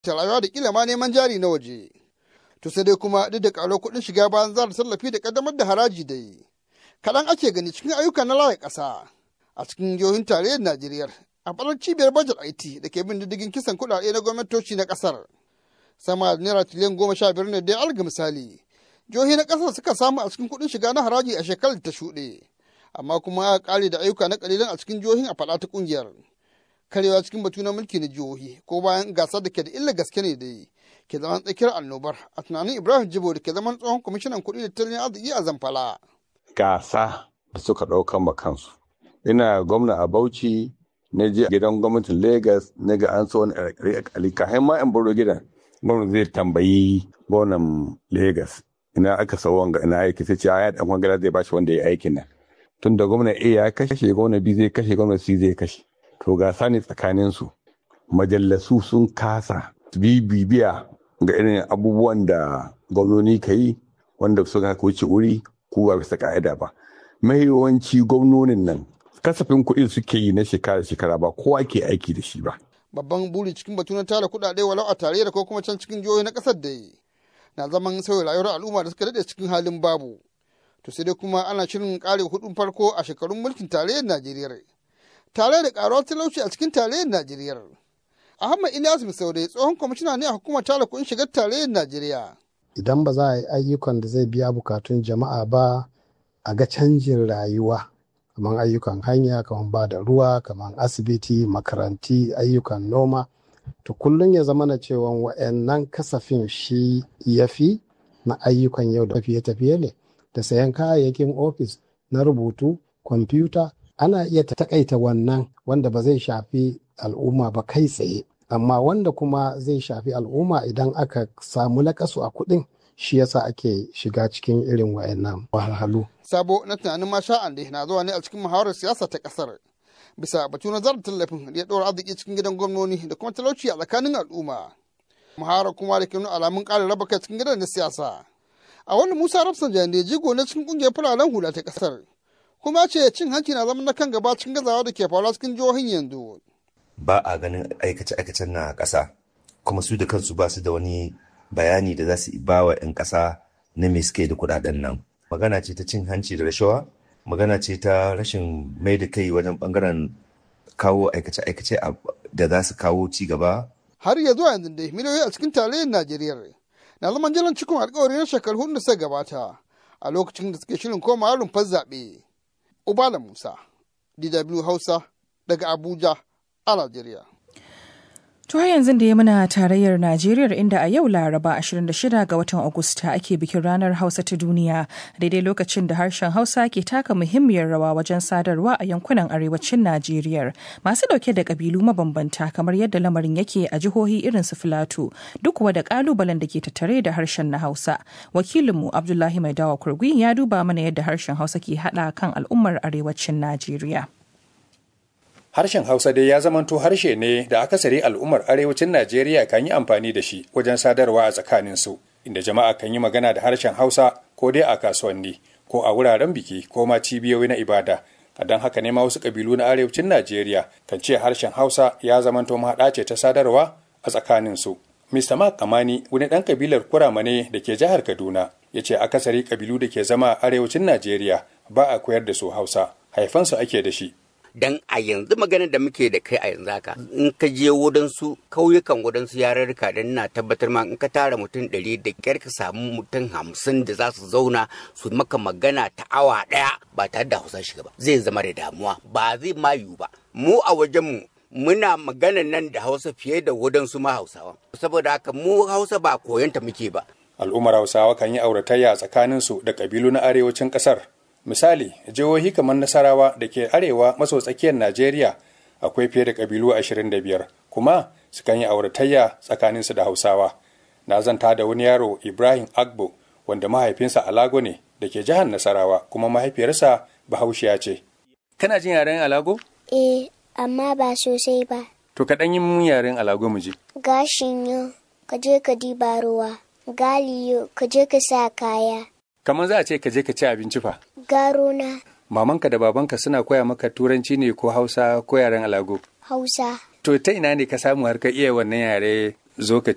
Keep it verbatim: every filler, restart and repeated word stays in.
ta rayuwa da kila ma neman jari na waje. To sai dai kuma duk da ƙaro kuɗin shiga bayan zara tallafi da ƙaddamar da haraji da yi. Kaɗan ake gani cikin ayyuka na raya ƙasa a cikin jihohin tarayyar Najeriya a ɓarar cibiyar bajet I T da ke bin diddigin kisan kuɗaɗe na gwamnatoci na ƙasar. Sama da naira tiliyan goma sha biyar ne dai alga misali. Jihohi na ƙasar suka samu a cikin kuɗin shiga na haraji a shekarar ta shuɗe. Amma kuma aka ƙare da ayyuka na ƙalilan a cikin jihohin a faɗa ta ƙungiyar. Karewa cikin batu na mulki na jihohi ko bayan gasar da ke da illa gaske ne dai ke zaman tsakiyar annobar a tunanin Ibrahim Jibo da ke zaman tsohon kwamishinan kuɗi da tattalin arziki a Zamfara. Gasa da suka ɗaukan ma kansu. Ina gwamna a Bauchi na je gidan gwamnatin Legas na ga an so wani alika har ma in baro gidan gwamnati zai tambayi gwamnan Legas ina aka sau wanga ina aiki sai ce ya dan kwangila zai bashi wanda ya aikin nan. Tun da gwamna A ya kashe gwamna B zai kashe gwamna C zai kashe. To gasa ne tsakaninsu. Majallasu sun kasa bibiya ga irin abubuwan da gwamnoni ka yi wanda suka wuce wuri ko ba bisa ka'ida ba. Mai yawanci gwamnonin nan kasafin kuɗi suke yi na shekara-shekara ba kowa ke aiki da shi ba. Babban buri cikin batu na tara kuɗaɗe walau a tarayyar ko kuma can cikin jihohi na ƙasar da yi na zaman sauya rayuwar al'umma da suka daɗe cikin halin babu. To sai dai kuma ana shirin ƙare kuɗin farko a shekarun mulkin tarayyar Najeriya. Tare da ƙaruwar talauci a cikin tarayyar Najeriya. Ahmad Ilyas Misaude tsohon kwamishina ne a hukumar tara kuɗin shigar tarayyar Najeriya. Idan ba za a yi ayyukan da zai biya bukatun jama'a ba a ga canjin rayuwa kamar ayyukan hanya kamar ba da ruwa kamar asibiti makaranti ayyukan noma to kullum ya zama na cewa wa'annan kasafin shi ya fi na ayyukan yau da tafiye-tafiye ne da sayan kayayyakin ofis na rubutu kwamfuta ana iya takaita wannan wanda ba zai shafi al'umma ba kai tsaye amma wanda kuma zai shafi al'umma idan aka samu nakasu a kuɗin shi yasa ake shiga cikin irin wayannan wahalhalu. Sabo na tunanin ma sha'an da na zuwa ne a cikin muhawarar siyasa ta kasar. Bisa batu na zarar tallafin da ya ɗora arziki cikin gidan gwamnoni da kuma talauci a tsakanin al'umma. Muhawarar kuma da ke nuna alamun ƙarin raba kai cikin gidan na siyasa. A wani Musa Rafsanjani da jigo na cikin ƙungiyar fararen hula ta kasar. Kuma ce cin hanci na zama na kan gaba cikin gazawa da ke faruwa cikin jihohin yanzu. Ba a ganin aikace-aikacen na ƙasa kuma su da kansu ba su da wani bayani da za su ba wa 'yan ƙasa na me suke da kuɗaɗen nan. Magana ce ta cin hanci da rashawa, magana ce ta rashin mai da kai wajen ɓangaren kawo aikace-aikace da za su kawo ci gaba. Har ya zuwa yanzu dai miliyoyi a cikin tarayyar Najeriya na zaman jiran cikin alkawari na shekaru hudu da suka gabata a lokacin da suke shirin komawa rumfar zaɓe. Ubala Musa, D W Hausa daga Abuja a Najeriya. To yanzu da ya muna tarayyar Najeriya inda a yau Laraba ashirin da shida ga watan Agusta ake bikin ranar Hausa ta duniya daidai lokacin da harshen Hausa ke taka muhimmiyar rawa wajen sadarwa a yankunan arewacin Najeriya masu dauke da kabilu mabambanta kamar yadda lamarin yake a jihohi irin su Filato duk kuwa da kalubalen da ke tattare da harshen na Hausa. Wakilinmu Abdullahi Maidawa Kurgui ya duba mana yadda harshen Hausa ke hada kan al'ummar arewacin Najeriya. Harshen Hausa dai ya zamanto harshe ne da akasari al'ummar arewacin Najeriya kan yi amfani da shi wajen sadarwa a tsakaninsu, inda jama'a kan yi magana da harshen Hausa ko dai a kasuwanni, ko a wuraren biki, ko ma cibiyoyi na ibada. A don haka ne ma wasu ƙabilu na arewacin Najeriya kan ce harshen Hausa ya zamanto mahaɗa ce ta sadarwa a tsakaninsu. Mister Mark Amani, wani ɗan ƙabilar Kurama ne da ke jihar Kaduna, ya ce akasari ƙabilu da ke zama a arewacin Najeriya ba a koyar da su Hausa, haifansu ake da shi. Dan a yanzu maganar da muke da kai a yanzu haka in ka je wadansu kauyukan wadansu yarurruka dan na tabbatar ma in ka tara mutum ɗari da ƙyar ka samu mutum hamsin da za su zauna su maka magana ta awa ɗaya ba tare da Hausa shiga ba zai zama da damuwa ba zai ma yiwu ba. Mu a wajenmu muna magana nan da Hausa fiye da wadansu ma Hausawa saboda haka mu Hausa ba koyanta muke ba. Al'ummar Hausawa kan yi auratayya tsakaninsu da ƙabilu na arewacin ƙasar. Misali, jihohi kamar Nasarawa da ke arewa maso tsakiyar Najeriya akwai fiye da ƙabilu ashirin da biyar, kuma sukan yi auratayya tsakaninsu da Hausawa. Na zanta da wani yaro Ibrahim Agbo wanda mahaifinsa Alago ne da ke jihar Nasarawa kuma mahaifiyarsa Bahaushiya ce. Kana jin yaren Alago? Eh, amma ba sosai ba. To ka ɗan yi mun yaren Alago mu ji. Gashin yo, ka je ka diba ruwa. Galiyo, ka je ka sa kaya. Kamar za a ce ka je ka ci abinci fa? Garo na. Mamanka da babanka suna koya maka turanci ne ko Hausa ko yaren Alago? Hausa. To ta ina ne ka samu har ka iya wannan yare zo ka